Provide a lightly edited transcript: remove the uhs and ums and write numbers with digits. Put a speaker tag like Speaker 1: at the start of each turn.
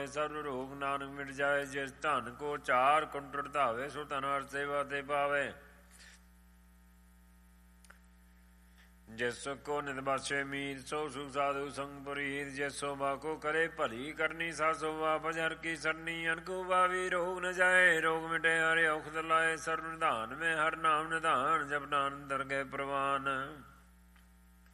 Speaker 1: ਸਰਬ ਰੋਗ ਨਾਨਕ ਮਿਟ ਜਾਏ। ਜਿਸ ਧਨ ਕੋ 4 ਕੁੰਟਲ ਧਾਵੇ ਸੋ ਧਨ ਹਰ ਸੇਵਾ ਤੇ ਪਾਵੇ। ਜਿਸ ਸੁਖ ਕੋ ਨਿਤ ਬਖਸ਼ੇ ਮੀਤ ਸੋ ਸੁਖ ਸਾਧੂ ਸੰਗ ਪ੍ਰੀਤ। ਜਿਸ ਸੋਭਾ ਕੋ ਕਰੇ ਭਲੀ ਕਰਨੀ ਸਾ ਸੋਭਾ ਭਜ ਹਰ ਕੀ ਸਰਨੀ। ਅਨਕੋ ਬਾਵੀ ਰੋਗ ਨ ਜਾਏ ਰੋਗ ਮਿਟੇ ਹਰਿ ਔਖਦ ਲਾਏ। ਸਰਬ ਨਿਧਾਨ ਮੈਂ ਹਰ ਨਾਮ ਨਿਧਾਨ ਜਪ ਨਾਨਕ ਦਰਗਹਿ ਪ੍ਰਵਾਨ।